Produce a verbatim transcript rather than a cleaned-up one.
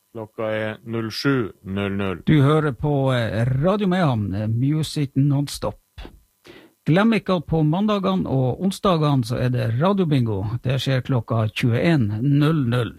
Klokka er null sju null null. Du hører på Radio Mehamn, Music Non-Stop. Glem ikke at på mandagene og onsdagene så er det radiobingo. Det skjer klokka tjueen null null.